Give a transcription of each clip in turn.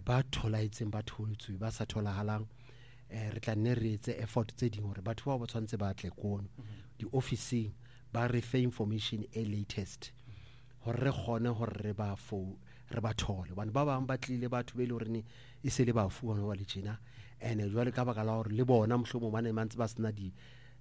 ba tholaitseng ba tholotswe ba sa tholahalang re tla nne re etse effort tse ding hore batho ba tshwantse ba tle kono di-officing ba re fe information e latest hore re kgone hore re ba thole hobane ba bang ba tlile batho be le hore e se le ba fuwa no ba le tjena ene jwale ka baka la hore le bona mohlomong ba ne mantse ba sena di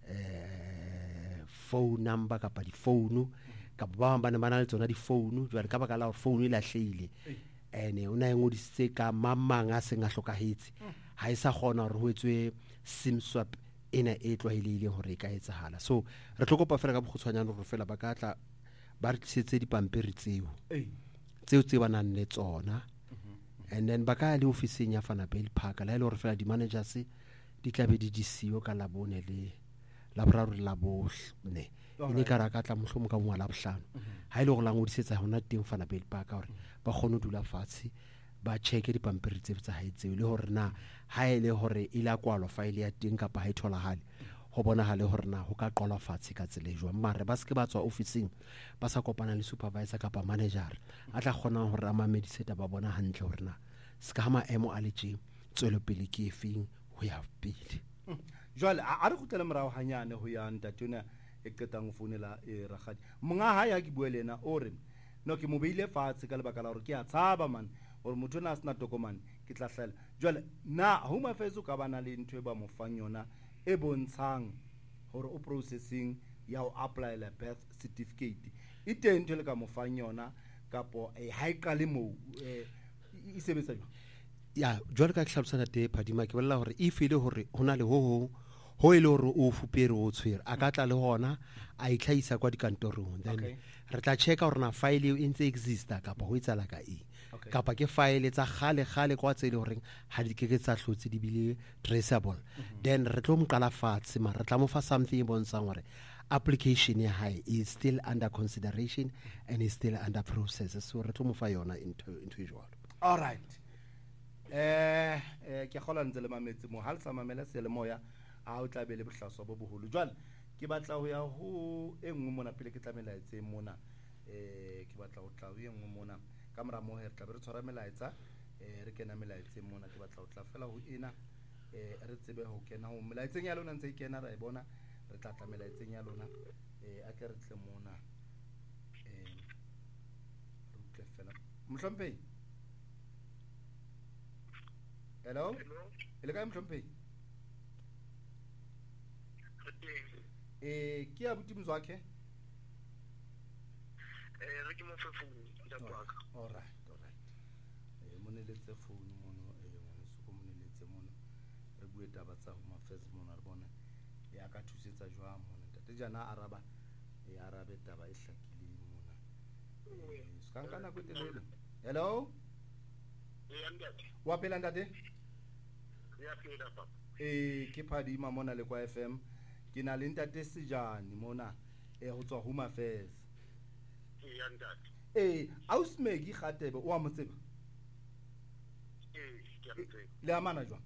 phone number kapa di-phone kapa ba bang ba ne ba na le tsona di-phone jwale ka baka la hore phone e lahlehile ene o na e ngodisitse ka mamang a seng a hlokahetse ha e sa kgona hore ho etswe sim swap ena e tlwaelehileng hore e ka etsahala so re tlo kopa fela ka bokgutshwanyane hore fela ba ka tla ba re tlisetse dipampiri tseo ba nang le tsona and then ba ka le ofising ya Vanderbijl Park la ile hore fela di-managers di tla be di disiyo ka labone le laboraro la bone ene ka ra ka tla mohlomong ka ngwa la bohlano ha ile go la ngodisetsa hona teng Vanderbijl Park hore ba kgone dula fatshe ba cheke dipampiri tse tsa haetseo le hore na ha ile hore ile a kwalwa file ya teng kapa ha e tholahale ho bonahale hore na ho ka qolwa fatshe ka tsela e jwang mare ba ske ba tswa ofising ba sa kopana le supervisor kapa manager a tla kgona hore a mamedise ba bona hantle hore na ska maemo a le tjeng tswelo pele ke efeng ho ya pele jwale a re kgutlela morao hanyane ho ya ntatona e qetang ho founela ragadi monga ha ya ke buelena o re no ke mo beile fatshe ka lebaka la hore ke a tshaba man hore motho na sena tokomane ke tla hlela jwale na Home Affairs o ka bana le ntwe ba mo fang yona e bontshang hore o processing ya ho apply la birth certificate e teng ntwe le ka mo fang yona kapo ha e qale mo e sebetsa jwang ya jwale ka hlabosana te phadima ke bolela hore e file hore hona le ho ile hore o fupere o tshwere a ka tla le hona a itlhaisa kwa dikantorong then re tla checka hore na file e ntse exista kapa ho etsala ka kapa ke file tsa khale kwa tsele hore ha di ke tsa hlotse di bile traceable then re tlo mo qala fatshe mara re tla mo fa something e bontshang hore application ya hae is still under consideration and is still under process so re tlo mo fa yona into jwalo all right ke khola ntse le mametse mo ha le sa mamela se le moya a o tla be le bohlaswa bo boholo jwale ke batla ho ya ho engwe mona pele ke tlamela etse mona ke batla ho tla ho engwe mona ka mora mo re tla be re tshwara melaetsa re kena melaetseng mona ke batla ho tla fela ho ena re tsebe ho kena ho melaetseng ya lona ntse e kena ra e bona re tla tla melaetseng ya lona a ke re tle mona re utlwe fela Mhlomphehi hello ile ka Mhlomphehi ke ya buti mzwakhe re ke mo fefuni ntakwaka all right moneletse phone mono ngwana se ko moneletse mono re bue taba tsa Home Affairs mona re bona ya ka thusetsa jwang mona tate jana araba arabe taba e hlakileng mona ska nka nako e telele hello wa pela ntate ya phela papa ke Phadima mona le kwa FM ke na le ntate Sejane mona ho tswa Home Affairs ya ntate Ausmegi Kgatebe o a mo tseba ke a tseba le amana jwang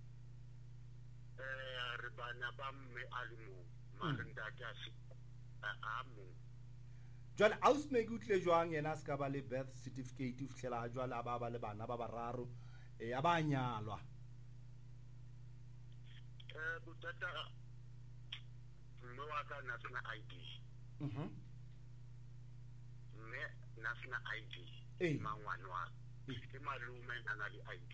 re bana ba mme a le mo mara ntate a mo jwale Ausmegi o tle jwang yena ska ba le birth certificate o fihlela ha jwale a ba le bana ba bararo a ba nyalwa botata mme wa ka national ID mme national ID mangwana wa ke malume na le ID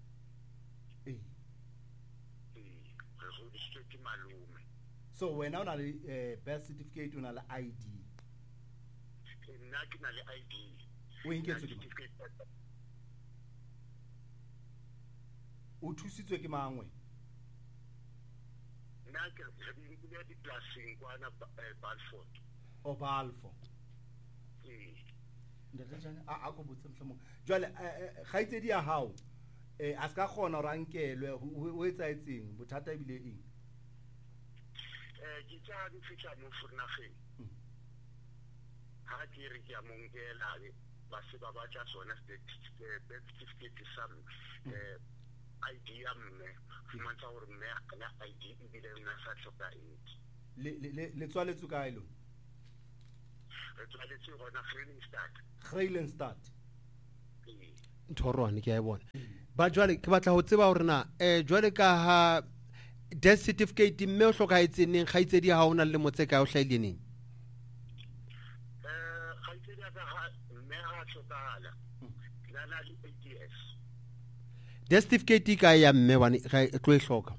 re go ke malume so wena o na le birth certificate o na le ID nna ke na le ID o inketswe ke o thusitswe ke mangwe nna ke re di plasing kwana Balfour o Balfour a go botse mhlamo jwale khaitsedi ya hao a ska khona hore ankelwe o etsa etseng bothata e bile eng ke tsa di fitla mo furnageng ha ke re ke a mongela ba se ba batla sona certificate sa ID ya mme mantsa hore mme ana ID e bile nna sa hloka le tswaletswe kae lo re tswaletswe gona Greylandstad nthorwane ke a e bona ba jwale ke batla ho tseba hore na jwale ka ha death certificate mme o hlokahetse neng kgaitsedi ha ona le motse ka o hlaile neng kgaitsedi ya ka mme ha hlokala lana le 8 years death certificate ka ya mme wane ga tlo e hloka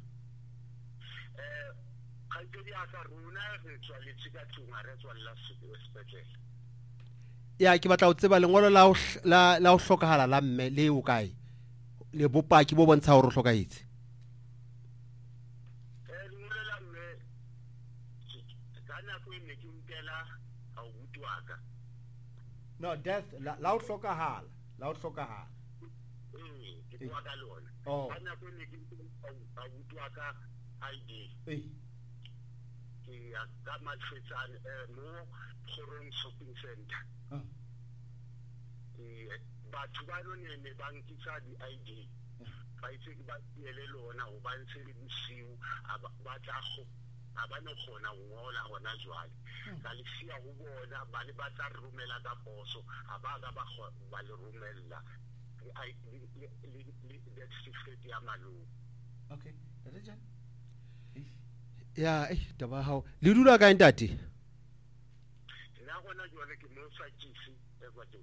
kgaitsedi ya ka runa re tswa le tsika tsunga re tswa la sepetlele ya ke batla ho tseba lengolo la ho hlokahala la mme le o kae le bopaki bo bontsha hore o hlokahetse lengolo la mme kana ko ne ke nkela a utwaka no death la ho hlokahala ke kwa ka lona kana ko ne ke a utwaka ID ke ya ka Malfetsane mo Khorong Shopping Center batho ba lone ne ba nkitsa di-ID ba itse ke ba tiele lona go ba ntse le bosiu ba tla go a ba no kgona go ngola gona jwale ka le sia go bona ba le ba tla romela ka poso a ba ka ba le romella le certificate ya maloko okay Jan ya taba hao le dula ka ntate nna gona jwale ke mo Sakisi Ecuador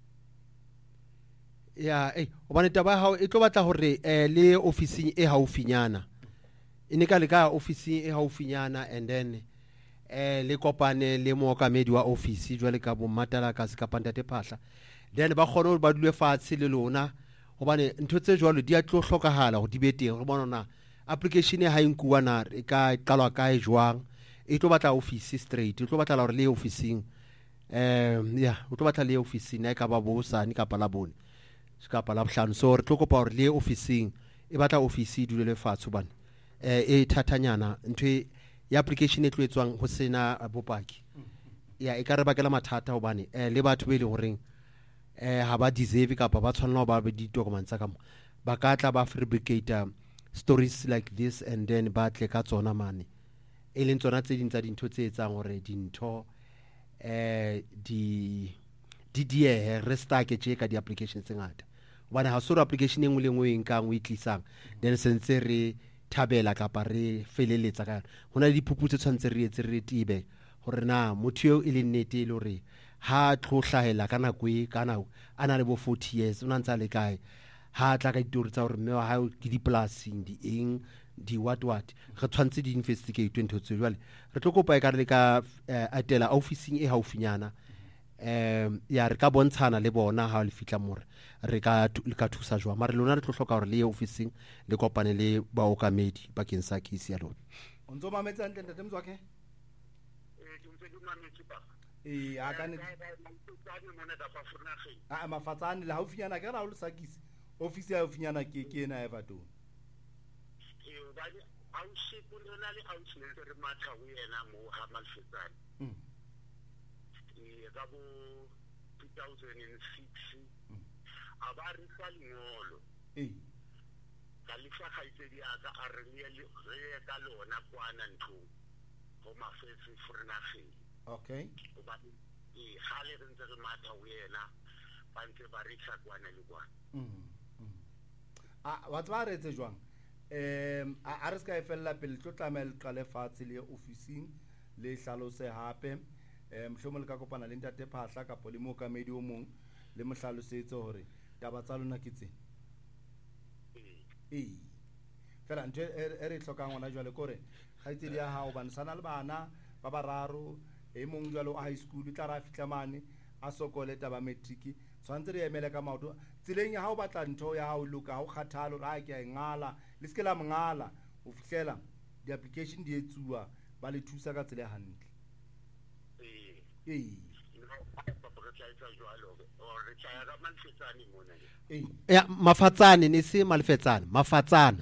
ya obane taba hao e tlo batla hore le officing e haufinyana ine ka le ka officing e haufinyana and then le kopane le mookamedi wa office jwale ka bo Matala ka se ka Pantate Phahla then ba kgone hore ba dule fatshe le lona obane ntho tse jwalo di a tlo hlokahala go di be teng re bona na application ha inkuwa na e ka qalwa ka e jwang e tlo batla office straight e tlo batla hore le officing o tlo batla le officing e ka ba bosane ka pala bone ska pala bohlano so re tlo kopa hore le officing e batla office dule le fatsho bana e thatanyana ntwe ya application e tloetswang ho sena bopaki ya e ka re bakela mathata hobane le batho be le horeng ha ba deserve kapa ba tshwanela ba be ditokomane tsa ka ba ka tla ba fabricate stories like this and then ba tle ka tsona mane e leng tsona tse ding tsa dintho tse etsang hore dintho di re stake tje ka di applications tse ngata hobane ha soro application e nngwe le nngwe e nkang o itlisang then sentse re thabela kapa re feleletsa ka hona le diphuputso tshwantse re etse re tibe hore na motho eo e le nnete le hore ha tlo hlahela kana kwe kana ana le bo 40 years una ntsa le kae ha tla ka ditori tsa hore mme wa ha ke di plasing di eng di what re tshwantse di investigate ntho tse jwale re tlo kopa e ka re ka atela officing e haufinyana ya re ka bontshana le bona ha le fitla more re ka thusa jwa mara lona re tlo hloka hore le officing le kopane le baokamedi bakeng sa case ya lona o ntso mametsa ntle ntate Mzwakhe a ka ne mafatsane le haufinyana ka ra o le Sakisi office ya haufinyana ke ena e batong ausi kunona le ausi ne re matha ho yena mo ha Malfetsane ka bo 2006 aba re fa lengolo ka lefa khaitsedi aka a re le ka lona kwana ntho go mafetse forenageng okay ba hale re ntse re matha ho yena ba ntse ba re tsa kwana le kwana wa tswa re tse jwang a re ska e fella pele tlo tlamela qale fatshe le officing le hlalose hape mhlomo le ka kopana le Ntate Phahla ka pole mo kamedi o mong le mohlalosetse hore taba tsa lona ke tsena fela ntwe e re tlhokang ona jwale kore khaitsedi ya hao bana sana le bana ba bararo e mong jwalo high school tla ra fitla mane a sokole taba matric tshwantse re emele ka maoto tseleng ya hao batla ntho ya hao luka ha o kgathalo ra ke a ngala le skela mngala o fihlela di application di etsuwa ba le thusa ka tsela hantle ya Mafatsane ne se Malfetsane Mafatsana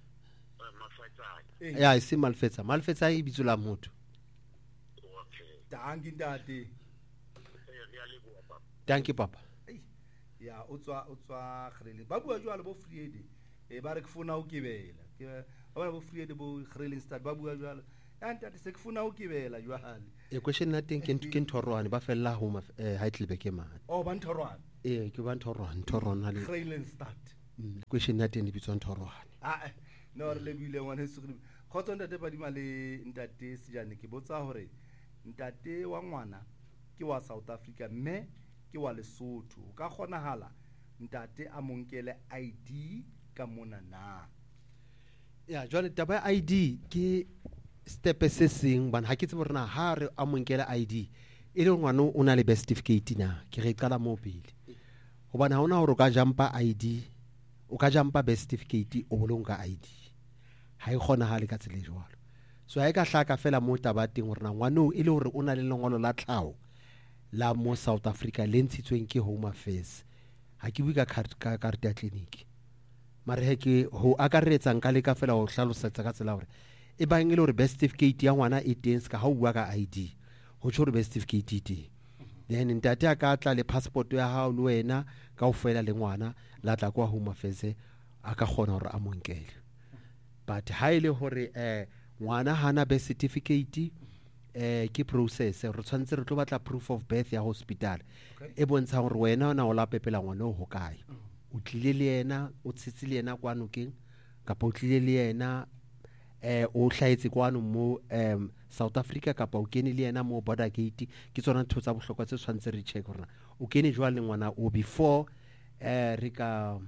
ya se Malfetsane e bitsula motho dangi ntate thank you papa ya o tswa khrele ba bua jwalo bo Friede ba re ke funa o kibela ba bo Friede bo khrele start ba bua jwalo ya ntate se ke funa o kibela jwale e question na teng ke nthorwane ba fella ho Heidelberg e mane ba nthorwane ke ba nthorwane le khrele start question ya teng e bitswang thorohane. no re lebile ngwaneso kgotso ntate Padima le ntate Sejane, ke botsa hore ntate wa ngwana ke wa South Africa mme ke wa Lesotho, o ka kgonahala ntate a monkele ID ka mona na? Ya jwale taba ya ID ke step se seng bana ha ke tsebe rena ha re a monkele ID e le ngwana o na le birth certificate na ke re qala mo pele hobane ha ona hore o ka jumpa ID o ka jumpa birth certificate o bolonka ID ha e kgona ha le ka tsela jwalo. So ha e ka hlaka fela mo taba teng hore na ngwana e le hore o na le lengolo la tlhaho la mo South Africa le ntshitsweng ke Home Affairs, ha ke bue ka karete ya clinic mare he ke ho akaretsa nka le ka fela ho hlalosetsa ka tsela hore e bang ile hore birth certificate ya ngwana e teng ska ha o bua ka ID ho tshwere birth certificate e teng, then ntate a ka tla le passport ya hao le wena ka o fela le ngwana la tla kwa Home Affairs a ka kgona hore a monkele. But ha ile hore ngwana hana birth certificate ke process re tshwantse re tlo batla proof of birth ya hospital e bontsha hore wena na o la pepela ngwana o hokae, o tlile le yena o tshitse le yena kwano keng kapa o tlile le yena o hlaetse kwano mo South Africa kapa o kene le yena mo border gate. Ke tsona ntho tsa bohlokwa tse tshwantse re check hore o kene jwa le ngwana o before re ka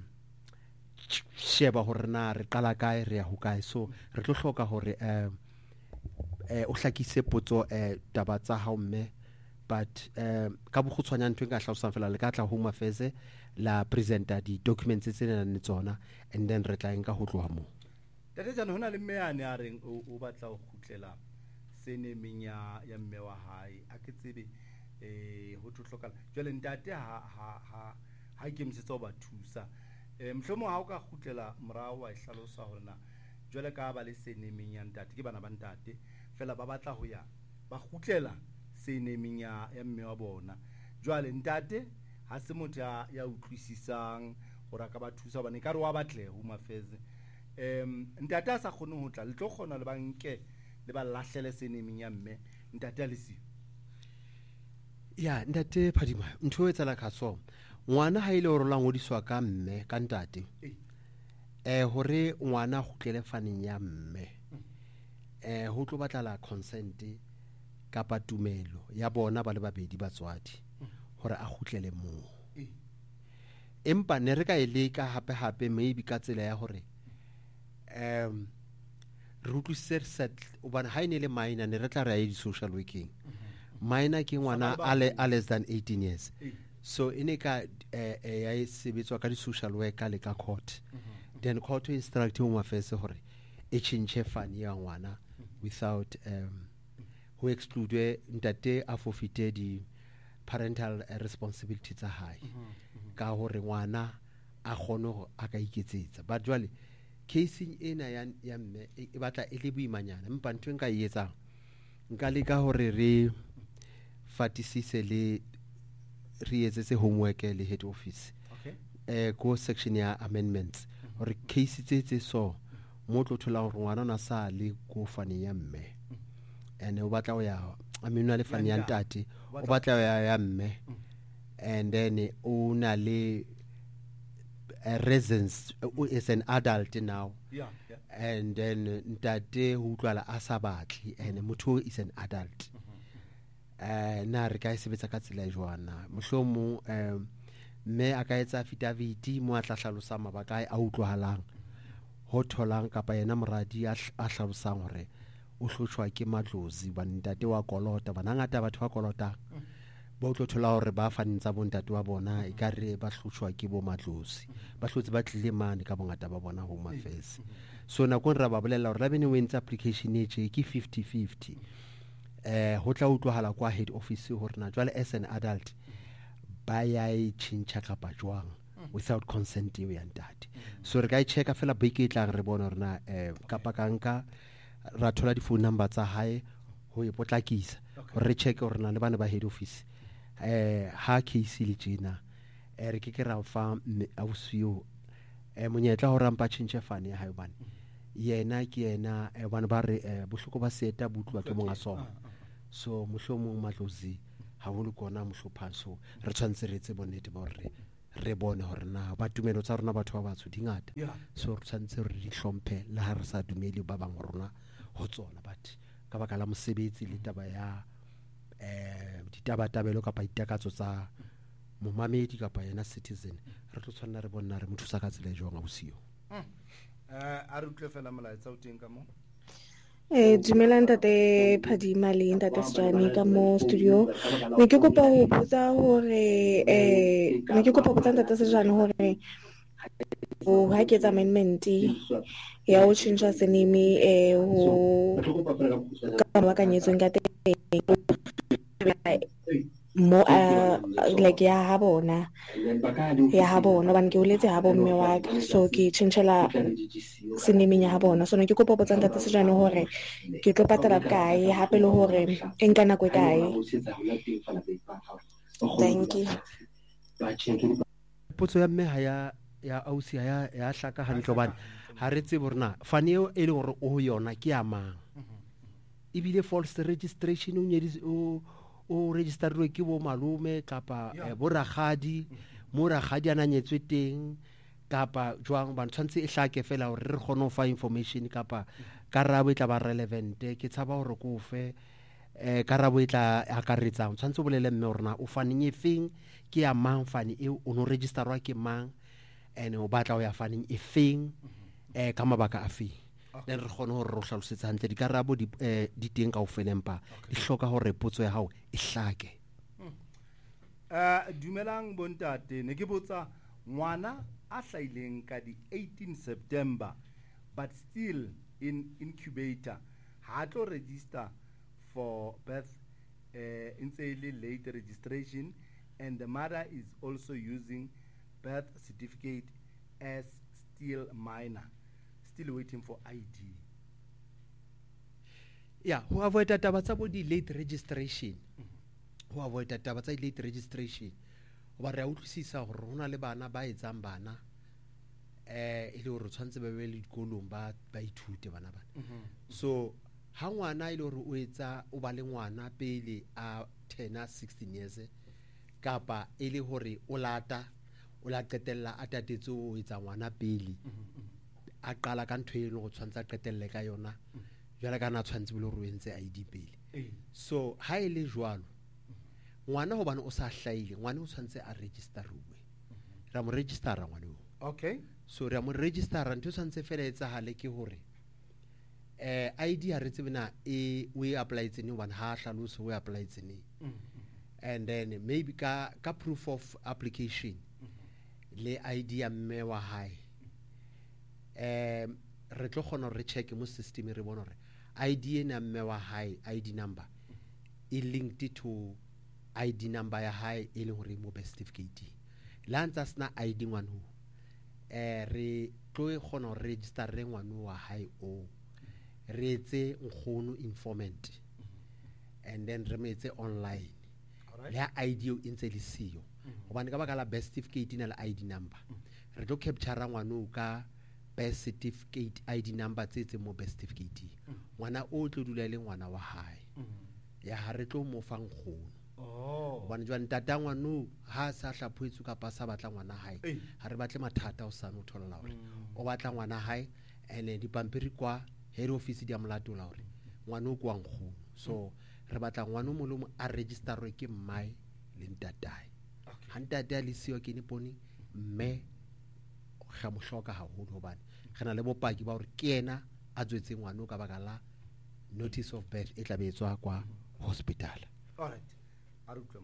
sheba hore na re qala kae re ya hokae. So re tlo hloka hore o hlakise potso taba tsa hao mme, but ka bokgutshwanya ntho e nka hlalosang fela le ka tla Home Affairs la presenta di documents tse nang le tsona and then re tla enka ho tloha moo. Tate Jane, hona le meane a reng o batla ho khutlela senemeng ya mme wa hae a ke tsebe ho tlotlokala jwale ntate ha ke msetsa ho ba thusa mhlomo ha o ka khutlela morao wa ihlalosa hore na jwale ka ba le senemeng ya ntate ke bana ba ntate fela ba batla ho ya ba khutlela senemeng ya mme wa bona, jwale ntate ha se motho ya utlwisisang hore ka ba thusa bana ka re wa batle Home Affairs ntate a sa kgone ho tla le tlo kgona le banke le ba lahlele senemeng ya mme ntate a le siyo. Ya ntate Padima ntho e tsela ka so ngwana ha ile hore la ngodiswa ka mme ka ntate hore ngwana go tlele faneng ya mme ho tlo batla la consent kapa tumelo ya bona ba le babedi batswadi hore a khutlele moo. Empa ne re ka eleka hape maybe ka tsela ya hore re utlwisise set o bana ha ine le minor ne re tla re ya di social working. Minor ke ngwana a less than 18 years, so ine ka ya sebetswa ka di social worker le ka court, then court instruct Home Affairs hore e change fani ya ngwana without ho exclude ntate a forfeit di parental responsibility tsa hae ka hore ngwana a kgone ho a ka iketsetsa. But jwale casing ena ya mme e batla e le boimanyana empa ntwe nka e etsa nka le ka hore re fatisise le re etse homework le head office ko section ya amendments hore case tse so mo tlo thola hore ngwana na sa le ko fane ya mme ene o batla o ya amina le fane ya ntate o batla ya mme and then o na le a residence is an adult now, and then ntate ho utlwala a sa batle and motho is an adult na re ka sebetsa ka tsela jwana mohlomo mme a ka etsa affidavit mo a tla hlalosa mabaka a utlwahalang ho tholang kapa yena moradi a hlalosang hore o hlotshwa ke matlozi ba ntate wa kolota bana ngata batho ba kolota ba tlo thola hore ba fanntsa bo ntate wa bona e ka re ba hlotshwa ke bo matlozi ba hlotse ba tlile mane ka bongata ba bona Home Affairs. So na go ra ba bolela hore la bene o entse application e ke 50-50 ho tla utlwahala kwa head office hore na jwale as an adult ba ya e tshintjha kapa jwang without consent ya ntate. So re ka e checka fela beke e tlang re bona hore na kapa ka nka ra thola di phone number tsa hae ho e potlakisa hore re check hore na le bana ba head office ha case le tjena re ke ra fa ausiyo monyetla ho rampa tshintjhe fane ya hae bana yena ke yena bana ba re bohloko ba seta butlwa ke monga sona, so mohlomong matlozi ha ho le kona mohlopha, so re tshwantse re tse bonnete ba hore re bone hore na ba tumelo tsa rona batho ba batsho di ngata Yeah. so re tshwanetse re di hlomphe le ha re sa dumele ba bang rona ho tsona but ka baka la mosebetsi le taba ya ditabatabelo kapa ditakatso tsa momamedi kapa yena citizen re tlo tshwanela re bona re mo thusa ka tsela e jwang ausiyo a re utlwe fela molaetsa o teng ka mo Dumelang ntate Phadima le ntate Sejane ka mo studio. Ne ke kopa ho botsa hore ne ke kopa ho botsa ntate Sejane hore ha ke etsa amendment ya ho tjhentjha senimi ho ka makanyetsong ka teng mo like ya ha bona hobane ke holetse ha bo mme wa ka so ke tjhentjhela senemeng ya ha bona so ne ke kopa ho botsa ntate Sejane hore ke tlo patala kae hape le hore e nka nako e kae. Thank you. potso ya mme ya ausi ya hlaka hantle hobane ha re tsebe rona fane eo e le hore o ho yona ke ya mang ebile false registration o registerilwe ke bo malome kapa bo ragadi mo ragadi ana nyetswe teng kapa jwang ba tshwantse e hlake fela hore re kgone ho fa information kapa karabo e tla ba relevant ke tshaba hore ko fe karabo e tla akaretsa tshwantse bolele mme rona o faneng e feng ke ya mang fane eo o no registerwa ke mang ene o batla ho ya faneng e feng ka mabaka a feng le re kgone hore re hlalosetsa hantle dikarabo di teng ka ofelempa di hloka hore potso ya hao e hlake dumelang bontate ne ke botsa ngwana a hlaileng ka di 18 September but still in incubator ha tlo register for birth in late registration and the mother is also using birth certificate as still minor, still waiting for ID. Yeah, ho avoid taba tsa bo di late registration. Ho avoid taba tsa late registration. Ba re utlwisisa hore hona le bana ba etsang bana e le hore tshwantse ba be le dikolong ba ithute bana bana. So ha ngwana ile hore o etsa o ba le ngwana pele a 16 years kapa e le hore o la qetella a tatetse o etsa ngwana pele a qala ka ntho e le go tshwantsa qetelle ka yona jwale kana tshwantse bile hore o entse ID pele so ha ile jwalo ngwana hobane o sa hlaile ngwana o tshwantse a registerwe ra mo registera ngwana o okay so ra mo registera ntho tshwantse fela etsagale ke hore ID ha re tsebe na we apply tsene hobane ha hlalose we apply tsene and then maybe ka proof of application le ID ya mme wa hae re tlo kgona re check mo system re bona hore ID ena mme wa hae ID number e linked to ID number ya hae e le hore mo birth certificate la ntsa sna ID ngwana re tlo kgona ho register re ngwana wa hae o re etse nkgono informant and then re metse online la ID o intse le siyo hobane ka baka la birth certificate ina la ID number re tlo capture ngwana ka birth certificate ID number tsetse mo birth certificate ngwana o tlo dula le ngwana wa hae ya ha re tlo mo fa nkgono hobane jwa ntata ngwana ha sa hlaphoetswe ka pa sa batla ngwana hae ha re batle mathata o sana o thola hore o batla ngwana hae ene dipampiri kwa head office di amolato la hore ngwana o kwa nkgono so re batla ngwana mo lomo a registerwe ke mmae le ntatae ha ntate a le siyo ke nipone mme ga mo hloka haholo hobane gena le bopaki ba hore ke yena a tswetse ngwana ka baka la notice of birth e tla be etswa kwa hospital. All right. Arutlem.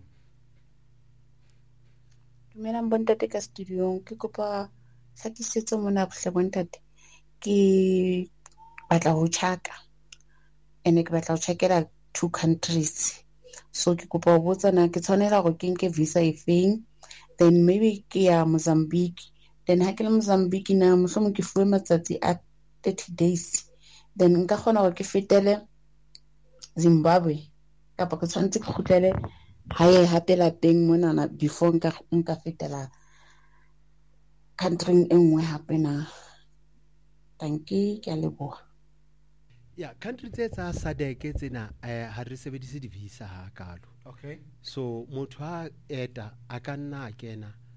Dumelang bontate ka studio ke kopa hlakisetso mona bohle bontate ke batla ho chaka ene ke batla ho chekela 2 countries so ke kopa ho botsa na ke tshwanela go ke nke visa e feng then maybe ke ya Mozambique then ha ke le Mozambique na mohlomong ke fuwe matsatsi a 30 days then nka kgona go ke fetele Zimbabwe kapa ke tshwantse ke khutlele hae hape lapeng mona na before nka fetela country e nngwe hape na. Thank you ke a leboha. Yeah, country tsa SADC tsena ha re sebedise di visa ha kalo. Okay. So motho ha eta a ka nna kena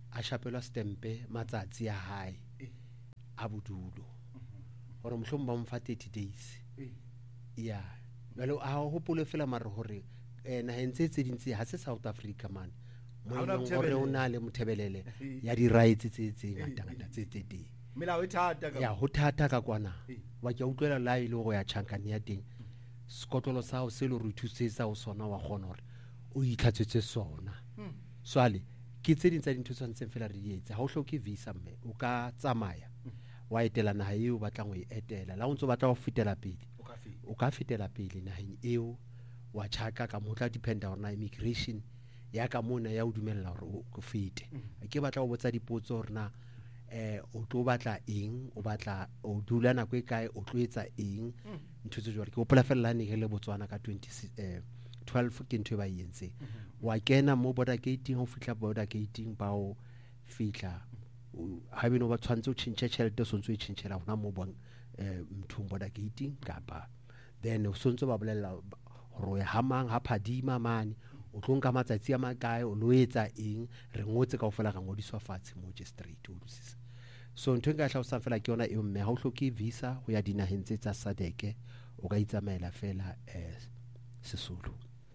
a shapelwa stempe matsatsi a hae a bodulo gore mohlomong ba mfa 30 days ya jalo a hopole fela mare gore naheng tse dintsi ha se South Africa man mo e leng gore o na le mothebelele ya di-rights tse ngata tse teng melao e thata ya ho thata ka kwana wa ke utlwela la ile go ya chankane ya teng skotlolo sa o se le re thusetsa o sona wa gona gore o itlhatsetse sona swale ke tse dintsa dintho tshwantseng fela re dietse ha o hloke visa mme o ka tsamaya wa etela naha eo batlang go e etela la o ntse batla go fetela pele o ka fetela pele naheng eo wa chaka ka motla dependa on immigration ya ka mona ya o dumella gore o fete ke batla go botsa dipotso gore na o tlo batla eng o batla o dula nako e kae o tlo etsa eng ntho tse jwale ke gopola fela ne le Botswana ka 2012 ke ntho e ba yentse wa kena mo border gating ho fitla border gating ba o fitla ha beno ba tshwantse o tshintse tšhelete so ntse o tshintshela hona mo bong mthung border gating kapa then o sontse ba bolella gore ha mang ha phadima mane o tlo nka matsatsi a makae o lo etsa eng re ngotse kaofela ga ngodiswa fatshe mo straight o losisa so ntho nka hla o sa fela ke yona e mme ha o hloke visa ho ya dinaheng tse tsa SADC o ka itsamaela fela Sesulu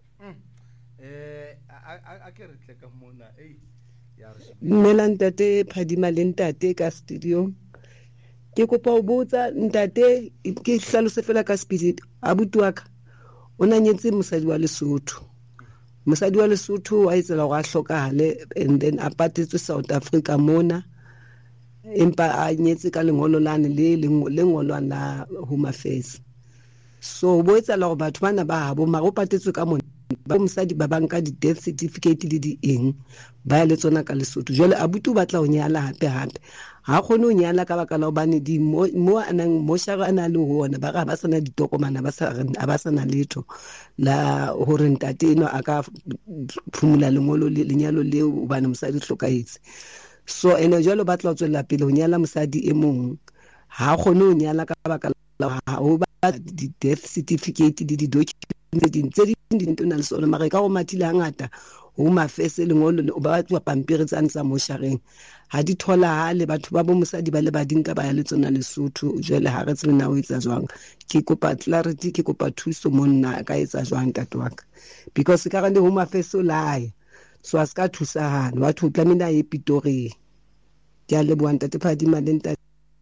a ke re tle ka mona ya re Dumela ntate Phadima le ntate ka studio ke kopa o botsa ntate ke hlalose fela ka speed abuti wa ka o nanyetse mosadi wa Lesotho wa itsela go a hlokahale and then a patetswe South Africa mona empa a nyetse ka lengolo lane le lengolwana la Home Affairs so bo etsela go batho bana ba habo ma go patetswe ka mona ba mosadi ba banka di death certificate le di eng ba le tsona ka Lesotho jole abuti o batla go nyala hape ha khone o nyala ka baka la obane di mo anang mo shara ana le hona ba ga ba sana ditokomana ba sana letho la hore ntate eno aka phumula lengolo le lenyalo le o bana mosadi hlokahetse so ene jalo batla o tswela pele ho nyala mosadi e mong ha khone o nyala ka baka la ho ba di death certificate di document tse di ntona le sona mare ka go mathile hangata Home Affairs lengolo o ba tswa pampiri tsane tsa mo shareng ha di thola ha le batho ba bo mosadi ba le ba dinka ba ya le tsona Lesotho jwale ha re tsene na o etsa jwang ke kopa clarity ke kopa thuso monna ka etsa jwang tatwaka because ka gane Home Affairs o lae so aska thusa hana batho tlamela e Pitori ke a le bua ntate Phadima le ntate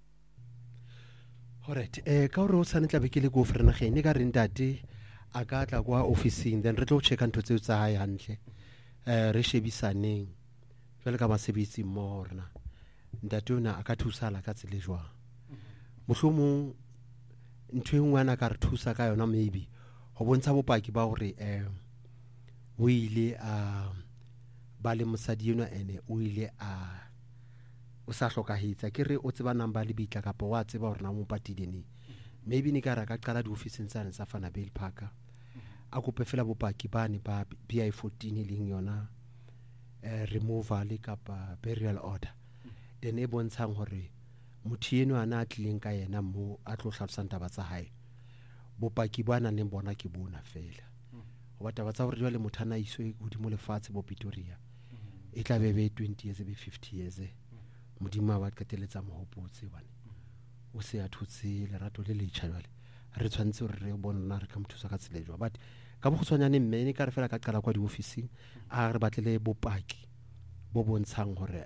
alright ka hore o sane tla be ke le go frena gene ka rentate a ka tla kwa officing then re tlo checka ntho tseo tsa hae hantle re shebisaneng jwale ka masebetsi morna ntate ona a ka thusala ka tsele jwang mohlomong ntho engwe ana ka re thusa ka yona maybe go bontsha bopaki ba gore o ile a ba le mosadi eno ene o ile o sa hlokahetse ke re o tseba namba le bitla kapa wa tseba gore na mo patileni maybe ni ka ra ka qala di office tsane tsa Vanderbijl Park a kope fela bopaki bane ba BI14 leng yona removal kapa burial order then e bontshang hore motho eno ana a tlileng ka yena mo a tlo hlabsang taba tsa hae bopaki bana ne bona ke bona fela go bataba tsa hore jwale motho ana iswe godimo lefatshe bo Pretoria e tla be 20 years be 50 years modimo wa qeteletsa mohopotse bane o se a thutse lerato le letšha jwale re tshwantse gore re bona re ka mothusa ka tselejwa but ka bo go tshwanyane mme ne ka re fela ka qala kwa di officing a re batlele bopaki bo bontshang gore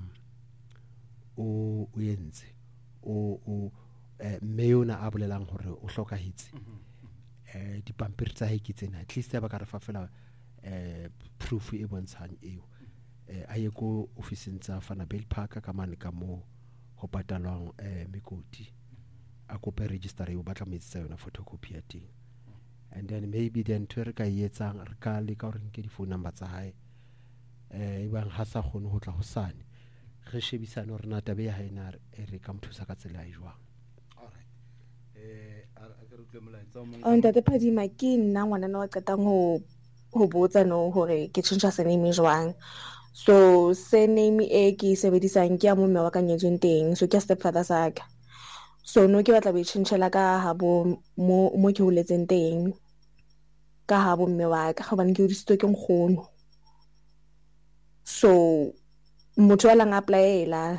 o yentse o mme yona a bolelang gore o hlokahetse dipampiri tsa hae ke tsena at least ba ka re fa fela proof e bontshang eo a ye ko officing tsa Vanderbijl Park ka mane ka mo go patalwang mekoti a kope register eo batla metsa yona photocopy ya teng and then maybe then to re ka yetsang re ka le ka re nke di phone number tsa hae e bang ha sa khone ho tla ho sane re shebisana hore na tabe ya hae na re ka mothusa ka tsela e jwang alright a ke re tle molaetsa mo ntate Phadima ke nna ngwana no qetang ho botsa no hore ke tshintsa surname jwang so surname e ke sebedisang ke ya mo mme wa ka nyetsweng teng so ke stepfather saka so no ke batla bo tshintshela ka habo mo ke holetseng teng ka habo mme wa ka hobane ke hodisitswe ke nkgono so motho a lang applyela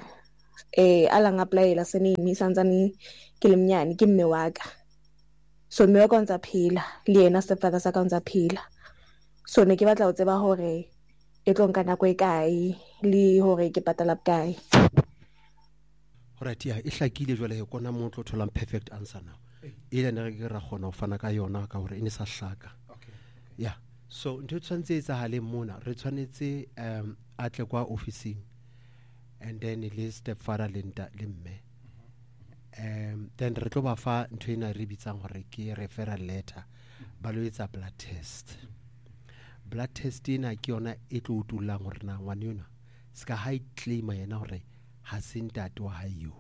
sename santsane ke le mnyane ke mme wa ka. So mme wa ka o ntse a phela le yena stepfather sa ka o ntse a phela. So ne ke batla ho tseba hore e tlo nka nako e kae le hore ke patala bokae. Alright, e hlakile jwale he kona mo tlo tholang perfect answer now. Ile ne re ra khona ho fana ka yona ka hore e ne sa hlaka. Okay. Yeah. So ntho tshwantse etsa hale mona re tshwanetse a tle kwa officing and then le stepfather le mme. Then re tlo ba fa ntho ena re bitsang hore ke referral letter ba lo etsa blood test. Blood test ena ke yona e tlo utulang hore na ngwana yona ska ha claim yena hore ha se ntate wa hayo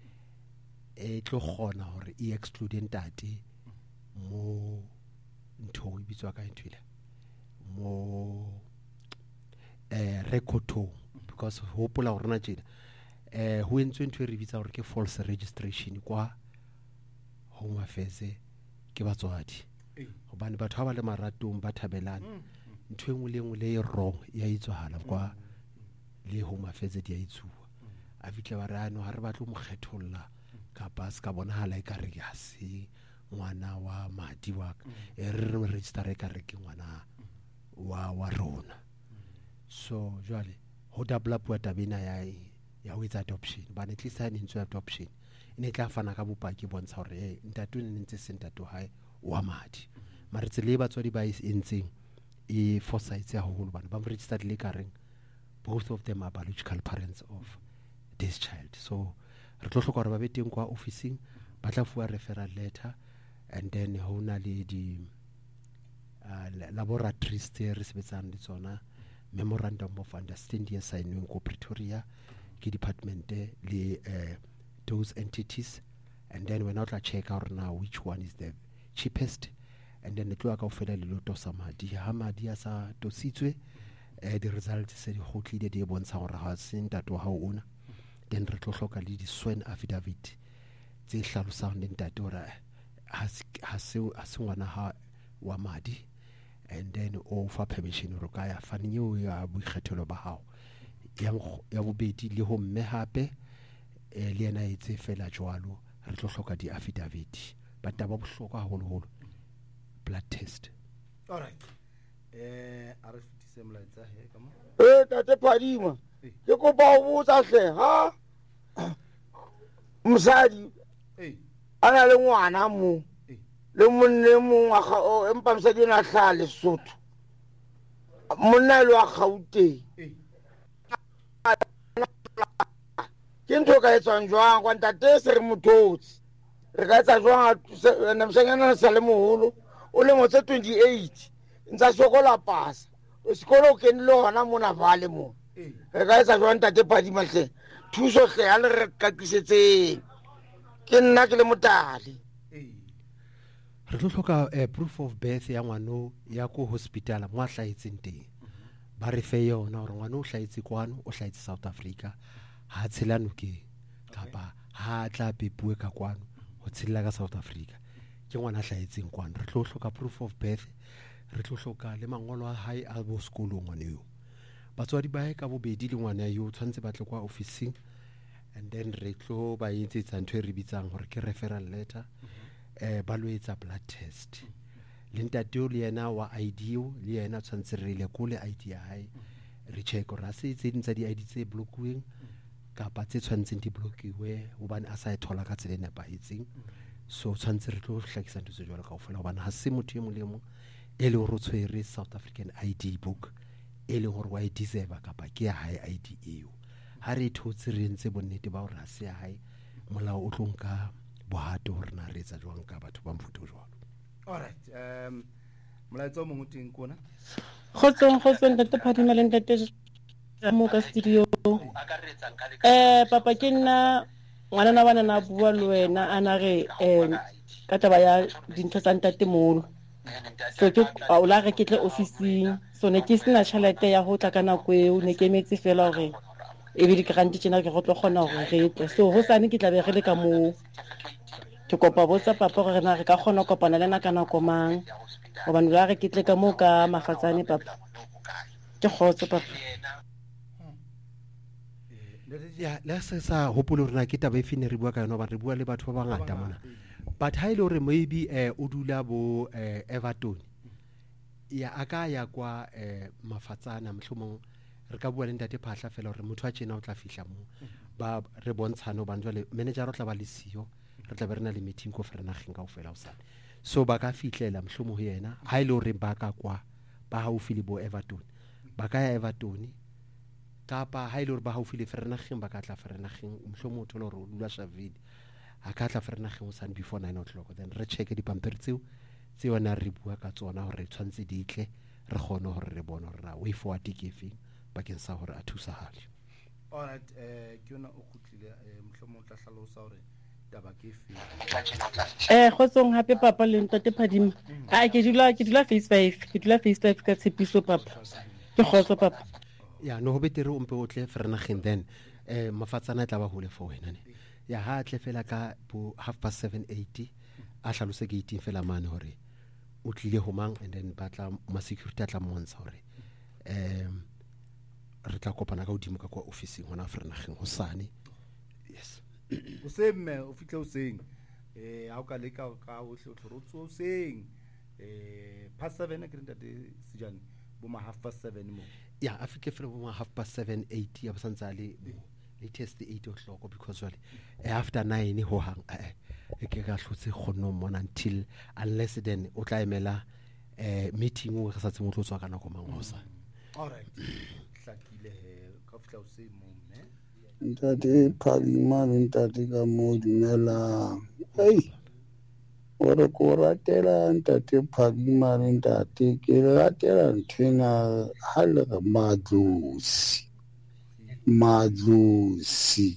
e tlo gona hore e exclude ntate mo ntho e bitswa ka ntwile mo recordong because hopola hore na tjena ho entswe ntho e re bitsa hore ke false registration kwa Home Affairs ke batswadi hobane batho ba le maratong ba thabelana ntho engwe le engwe le wrong ya itswahala kwa le Home Affairs di a itsuwa a fitle ba re ano ha re batlo mo kgetholla kapa ska bonahala e ka re ya se ngwana wa madi wa e re re register e ka re ke ngwana wa rona. So jwale ho double up wa tabena ya ho etsa adoption ba ne tlisa ne ntse adoption ene tla fana ka bopaki bontsha hore ntate ne ntse se ntate hae wa madi mare tsele batswadi ba entseng e foresight ya holo bana ba registered le kareng both of them are biological parents of this child. So re tlo hloka hore ba be teng kwa officing ba tla fuwa referral letter and then ho na le di laboratories tse re sebetsang le tsona memorandum of understanding ya signweng ko Pretoria ke department le those entities and then when out la check out now which one is the cheapest and then tlo ka ofela le loto sa madi ha madi a sa tositswe the results se di hotlile di bontsha hore ha se ntate wa hao ona then re tlo hloka le di sworn affidavit tse hlalosang le ntate hore ha se ngwana ha wa madi and then o fa permission hore ka ya fanyo ya boikgethelo ba hao ya bobedi le ho mme hape le yena etse fela jwalo re tlo hloka di affidavit ba taba bohlokwa haholo blood test. All right. A re fitise molaetsa he ka mo tate Phadima ke kopa ho botsa hle ha mosadi ana le ngwana mo le monne mo wa empa mosadi na hla le Sotho monna le wa Gauteng ke ntho ka etsang jwang kwa ntate se re mothotsi re ka etsa jwang na mshanyana sa le moholo o le mo tse 28 ntsa sokola pasa sekolo ke nle hona mona vale mo re ka etsa jwang ntate Phadima hle thuso hle a le re kakisetseng ke nna ke le motali re tlo hloka proof of birth ya ngwano ya ko hospital mo a hlaetseng teng ba re fe yona hore ngwana o hlaetse kwano o hlaetse South Africa ha tshelano ke kapa ha tla pepuwe ka kwano ho tshela ka South Africa ke ngwana hlaetseng kwano re tlo hloka proof of birth re tlo hloka le mangolo a hae a bo sekolong ngwana yo batswadi ba ka bobedi le ngwana yo tshwantse ba tle kwa officing and then re tlo ba etsetsa ntho e re bitsang hore ke referral letter ba lo etsa blood test le ntate o le yena wa ID le yena tshwantse re le ko le ID ya hae re check ra se tse dintsa di ID tse blockuweng kapa tse tshwantseng di blockiwe hobane a sa e thola ka tsela e nepahetseng so tshwantse re tlo hlakisa ntse jwalo ka ofela hobane ha se motho e molemo e le hore tshwere South African ID book e le hore wa e deserve kapa ke ya hae ID eo ha re thotse re ntse bonnete ba hore ha se ya hae molao o tlonka bohato hore na re etsa jwang ka batho ba mfuto jwalo. All right. Molaetsa o mongwe teng kona Khotsong ntate Phadima le ntate mo ka studio papa ke nna ngwana bana na bua le wena ana re ka taba ya dintho tsa ntate molo so ke o la re ke tle officing so ne ke sena tšhelete ya go tla ka nako eo ne ke emetse fela hore e be di grant tsena ke go tlo gona hore re tle so ho sane ke tla be re le ka mo ke kopa botsa papa gore na re ka gona kopana le nna ka nako mang gobane la re ke tle ka mo ka mafatsane papa ke khotso papa ya le se sa hopolo rena ke taba e fine re bua ka yona ba re bua le batho ba bangata mona but ha ile hore maybe o dula bo Everton ya aka ya kwa mafatsana mohlomong re ka bua le ntate Phahla fela hore motho a tjena o tla fihla mo ba re bontshano ba jwale manager o tla ba le siyo re tla be re na le meeting ko Vereeniging kaofela usane so ba ka fihlela mohlomong ho yena ha ile hore ba ka kwa ba haufi le bo Everton ba ka ya Everton kapa ha ile hore ba haufi le Vereeniging ba ka tla Vereeniging mohlomong o thola hore o dula Shaville a ka tla Vereeniging usane before 9 o'clock then re check dipampiri tseo yona re bua ka tsona hore tshwantse di tle re kgone hore re bone hore na way forward ke efeng bakeng sa hore a thusa hale. Alright, ke yona o khutlile mohlomong tla hlalosa hore taba ke efeng. Khotsong hape papa le ntate Phadima. Ke dula Phase 5. Ke dula Phase 5 ka Tshepiso papa. Ke khotso papa. Ya no ho betere o mpe o tle Vereeniging then mafatsana tla ba hole for wena ne. Ya ha tle fela ka bo 7:30 a hlalose gate fela mane hore o tlile ho mang and then batla ma security atla montsha hore re tla kopana ka hodimo ka kwa office hona Vereeniging hosane. Yes. O semme o fihle o seng ha o ka leka ka o hle o tlhorotso o seng past 7 ke ntate Sejane bo ma 7:30 mo ya afike fela bo ma 7:80 ya bosantsa le latest 8 o'clock because well after 9 ho hang ke ka hlotse khonno mona until unless then o tla emela meeting o re sa tsemo tlotswa kana go mangosa. Alright, hlakile ka fihla o se mo ne ntate Phadima le ntate ka mo dumelang ore ko ratela ntate Phadima le ntate ke ratela nthena ha le madlosi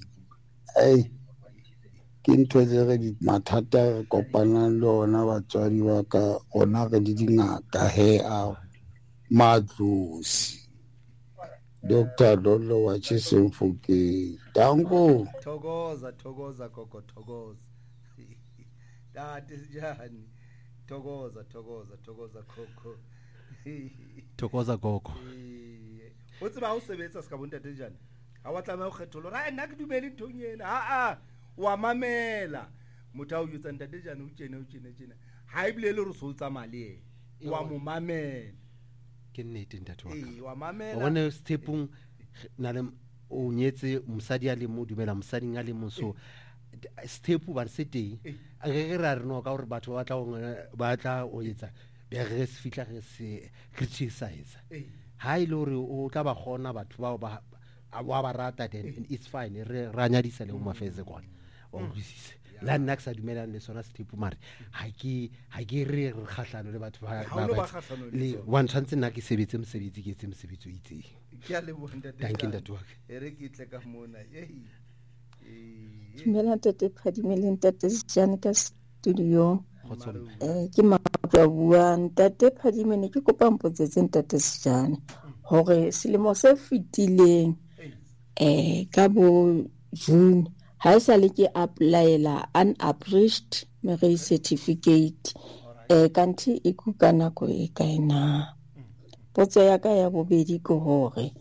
ke ntho tse re di mathata re kopanang le ona batswadi ba ka ona re di dingata a madlosi Dr. Lolo wa Chisemfuke tango thokoza koko thokoza dade Sejane thokoza koko thokoza gogo o tseba o sebetsa ska bontate Sejane ha wa tla mo kgetholo ra nna ke dumele nthong yena wa mamela motho a o yotsa ntate Sejane o tjena ha e bile le re so tsa mali wa mo mamela ke nnete ntate wa mamela bona stepung na le o nyetse mosadi a le mo dumela mosading a le mo so stepu ba se teng a re ra re no ka hore batho ba tla o etsa be re se fitla re se criticize ha ile hore o tla ba gona batho ba ba rata then it's fine re ranyadisa le mo mafeze kwana o busise la nna ke sa dumelang le sona stepu mare ha ke re kgahlano le batho ba le one chance nna ke sebetse mosebetsi ke etse mosebetsi o itseng ke a le bontate thank you ntate wa re ke tle ka mona Dumela ntate Phadima le ntate Sejane ka studio ke mabua bua ntate Phadima ne ke kopa mpotsetse ntate Sejane hore selemo se fitileng ka bo June ha e sa le ke applyela unabridged marriage certificate kanthi e kuka nako e kaena potso ya ka ya bobedi ke hore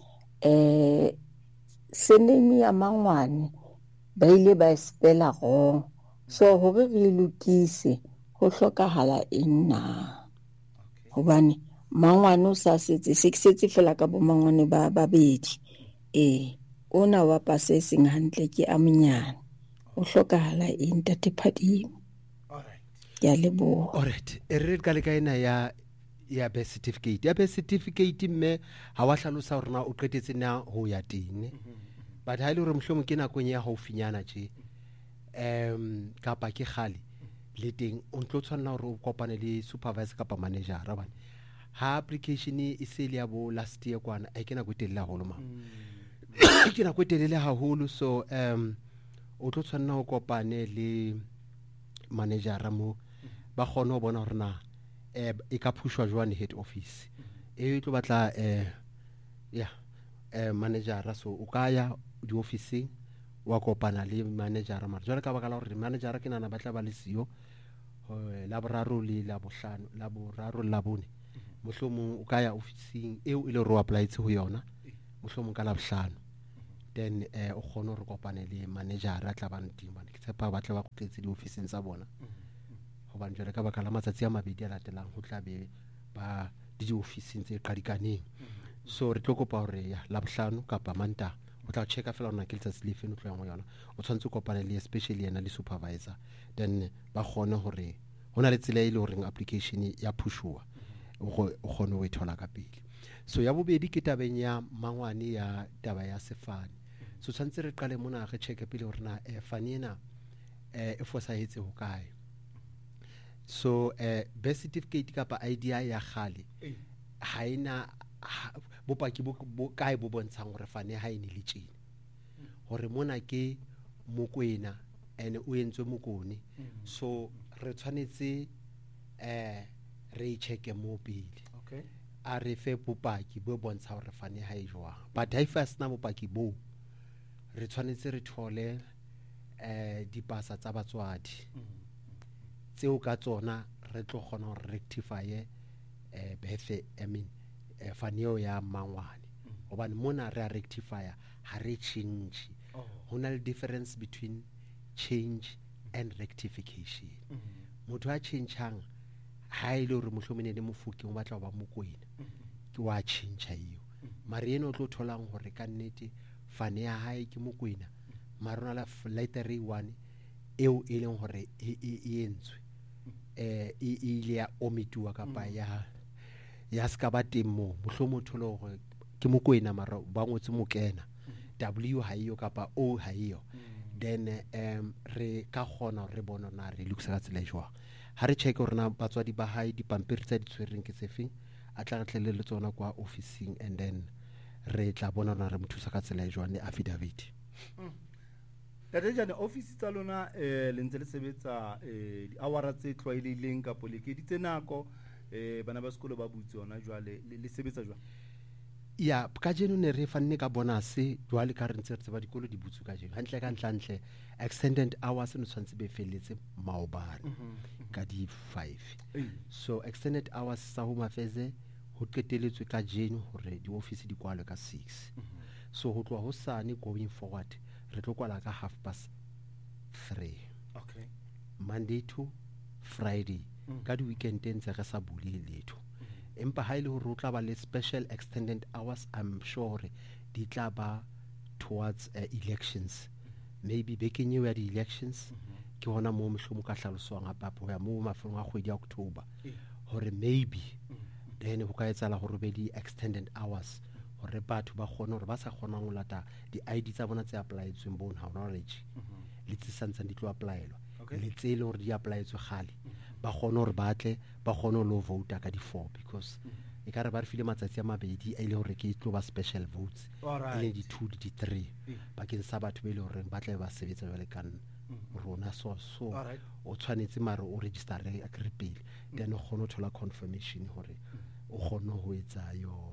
senemi ya mangwane ba ile ba spela wrong so hore re lokise ho hlokahala enna hobane mangwane o sa setse fela ka bo mangwane ba babedi ona wa paseseng hantle ke a monyane o hlokahala eng ntate Phadima. Ya leboha. Alright, re ka le kaena ya birth certificate mme ha wa hlalosa hore na o qetetse na ho ya teng but ha ile hore mohlomong ke nakong ya haufinyana tje kapa ke khale le teng o ntlo tshwanela hore o kopane le supervisor kapa manager bana ha application e se le ya bo last year kwana a ke na go telele haholo ma ke na go telele haholo so o tlo tshwanela go kopane le manager mo ba kgone ho bona hore na e ka pushwa jwang head office e tlo batla manager so o ka ya di office wa kopana le manager mara jwale ka baka la hore manager ke nana batla ba le siyo la boraro le la bohlano la boraro la bone mohlomong o ka ya officing eo ile ro apply ho yona mohlomong ka la bohlano then o kgone re kopane le manager a tla bang teng bana ke tshepa ba tla ba khutletse di-officing tsa bona hobane jwale ka baka la matsatsi a mabedi a latelang ho tla be ba di-officing tse qadikaneng so re tlo kopa hore ya labohlano kapa mantaha o tla checka fela hona ke letsatsi le feng o tlo yang ho yona o tshwanetse o kopane le especially yena le supervisor then ba kgone hore ho na le tsela e le horeng application ya pushuwa o kgone ho e thola ka pele so ya bobedi ke tabeng ya mangwane ya taba ya sefane so tshwanetse re qale mona re checke pele hore na fane ena e fosahetse ho kae so birth certificate kapa ID ya khale ha ina bopaki bo kae bo bontshang hore fane ha ene le tjena hore mona ke mokwena ene o entswe mokone so re tshwanetse re checke mo pele a re fe bopaki bo bontsha hore fane ha e jwang but ha ifa sna bopaki bo re tshwanetse re thole dipasa tsa batswadi tseo ka tsona re tlo kgona ho rectify birth faneo ya mangwane hobane mona re a rectifier ha re change hona le difference between change and rectification motho a changeang ha ile hore mohlomene le mofuki o batla ba mokwena ke wa change eo mare eno o tlo tholang hore ka nnete fane ya hae ke mokwena mare ona la letter one eo e leng hore e entswe ile ya omituwa kapa ya ska ba temo mohlomo tholo hore ke mokwena mara ba ngotse mokena W ha iyo kapa O ha iyo then re ka kgona re bona na re lokisa ka tsela jwa ha re check hore na batswadi ba hae dipampiri tsa ditshwereng ke tsefeng a tla re tlele le tsona kwa officing and then re tla bona na re mothusa ka tsela jwa ne affidavit Tate jane office tsa lona le ntse le sebetsa di-hour tse tlwaelehileng kapo le keditse nako bana ba sekolo ba butse ona jwale le sebetsa jwang ya ka jeno ne re fanne ka bonus jwale ka re ntse re tseba dikolo di butse ka jeno hantle ka ntlantle extended hours no tshwantse be felletse maobane ka di 5 so extended hours sa home affairs ho keteletswe ka jeno hore di office di kwalwe ka 6 so ho tloha ho sane going forward re tlo kwala ka 3:30 okay Monday to Friday ka di weekend ntse re sa bule letho empa ha ile ho rutla ba le special extended hours I'm sure di tla ba towards elections maybe baking you at the elections ke hona mo mhlomo ka hlaloswang ha papa ho ya mo mafelong a kgwedi ya October hore maybe then ho ka etsala hore be di extended hours hore batho ba kgone hore ba sa kgonang ho lata di ID tsa bona tse applyetsweng bon ha knowledge le tse santsa di tlo applyelwa le tsele hore di applyetswe khale ba kgone hore batle ba kgone lo vote ka di 4 because e ka re ba re file matsatsi a mabedi a ile hore ke tlo ba special votes ile di 2 di 3 ba ke sa batho be ile hore ba tla ba sebetsa jwale kan rona so o tshwanetse mare o register re agree pele then o kgone ho thola confirmation hore o kgone ho etsa yo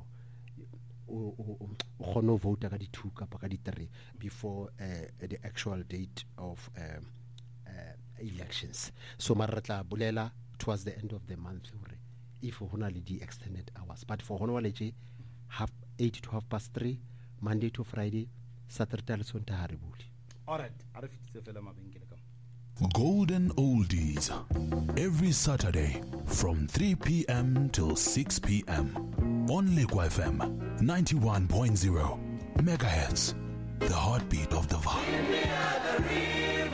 o kgone ho vote ka di 2 kapa ka di 3 before the actual date of elections so maratla bulela towards the end of the month hore if hona le di extended hours but for hona le 8 to 3:30 Monday to Friday Saturday le Sontaha re bule all right are fitse fela mabenkele ka Golden Oldies every Saturday from 3 p.m. till 6 p.m. on Liquid FM 91.0 megahertz, the heartbeat of the vibe.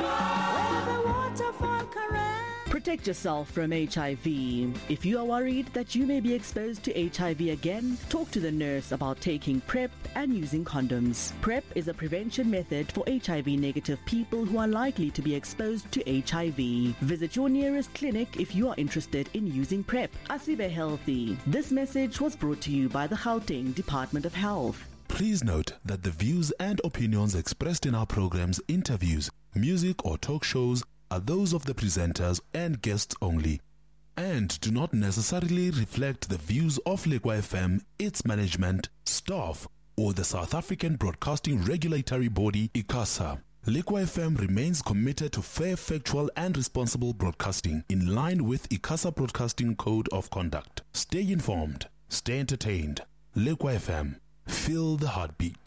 Protect yourself from HIV. If you are worried that you may be exposed to HIV again, talk to the nurse about taking PrEP and using condoms. PrEP is a prevention method for HIV-negative people who are likely to be exposed to HIV. Visit your nearest clinic if you are interested in using PrEP. Asibe Healthy. This message was brought to you by the Gauteng Department of Health. Please note that the views and opinions expressed in our programs, interviews, music or talk shows are those of the presenters and guests only, and do not necessarily reflect the views of Liquid FM, its management, staff, or the South African Broadcasting Regulatory Body, ICASA. Liquid FM remains committed to fair, factual, and responsible broadcasting in line with ICASA Broadcasting Code of Conduct. Stay informed, stay entertained. Liquid FM, feel the heartbeat.